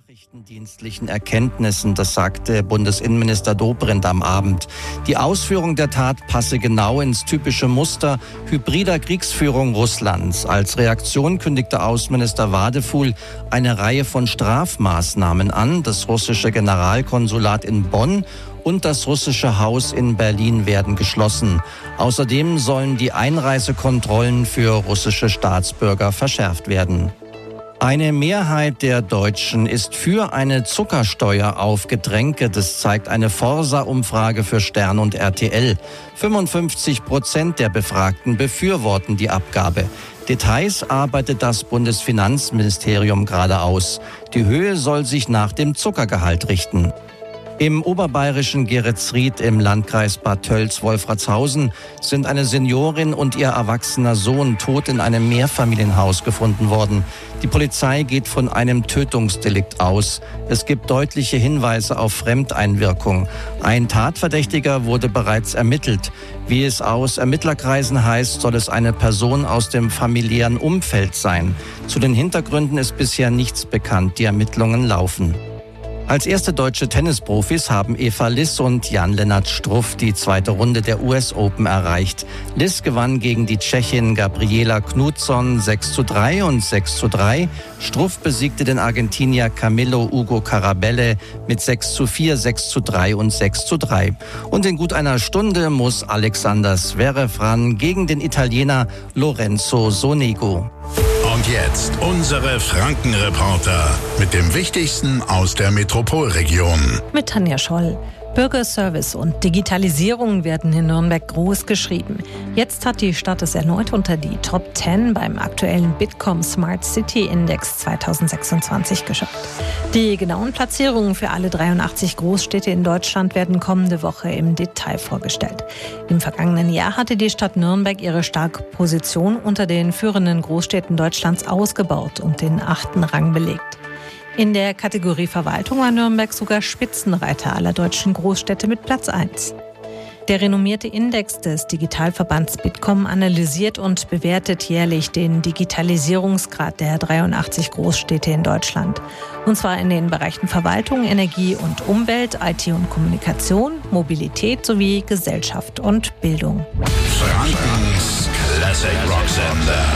nachrichtendienstlichen Erkenntnissen, das sagte Bundesinnenminister Dobrindt am Abend. Die Ausführung der Tat passe genau ins typische Muster hybrider Kriegsführung Russlands. Als Reaktion kündigte Außenminister Wadefuhl eine Reihe von Strafmaßnahmen an. Das russische Generalkonsulat in Bonn und das russische Haus in Berlin werden geschlossen. Außerdem sollen die Einreisekontrollen für russische Staatsbürger verschärft werden. Eine Mehrheit der Deutschen ist für eine Zuckersteuer auf Getränke. Das zeigt eine Forsa-Umfrage für Stern und RTL. 55% der Befragten befürworten die Abgabe. Details arbeitet das Bundesfinanzministerium gerade aus. Die Höhe soll sich nach dem Zuckergehalt richten. Im oberbayerischen Geretsried im Landkreis Bad Tölz-Wolfratshausen sind eine Seniorin und ihr erwachsener Sohn tot in einem Mehrfamilienhaus gefunden worden. Die Polizei geht von einem Tötungsdelikt aus. Es gibt deutliche Hinweise auf Fremdeinwirkung. Ein Tatverdächtiger wurde bereits ermittelt. Wie es aus Ermittlerkreisen heißt, soll es eine Person aus dem familiären Umfeld sein. Zu den Hintergründen ist bisher nichts bekannt. Die Ermittlungen laufen. Als erste deutsche Tennisprofis haben Eva Liss und Jan-Lennart Struff die zweite Runde der US Open erreicht. Liss gewann gegen die Tschechin Gabriela Knutsson 6:3 und 6:3. Struff besiegte den Argentinier Camilo Ugo Carabelle mit 6:4, 6:3 und 6:3. Und in gut einer Stunde muss Alexander Zverev ran gegen den Italiener Lorenzo Sonego. Und jetzt unsere Franken-Reporter mit dem Wichtigsten aus der Metropolregion. Mit Tanja Scholl. Bürgerservice und Digitalisierung werden in Nürnberg groß geschrieben. Jetzt hat die Stadt es erneut unter die Top 10 beim aktuellen Bitkom Smart City Index 2026 geschafft. Die genauen Platzierungen für alle 83 Großstädte in Deutschland werden kommende Woche im Detail vorgestellt. Im vergangenen Jahr hatte die Stadt Nürnberg ihre starke Position unter den führenden Großstädten Deutschlands ausgebaut und den 8. Rang belegt. In der Kategorie Verwaltung war Nürnberg sogar Spitzenreiter aller deutschen Großstädte mit Platz 1. Der renommierte Index des Digitalverbands Bitkom analysiert und bewertet jährlich den Digitalisierungsgrad der 83 Großstädte in Deutschland. Und zwar in den Bereichen Verwaltung, Energie und Umwelt, IT und Kommunikation, Mobilität sowie Gesellschaft und Bildung. Frankens Classic Rock Sender.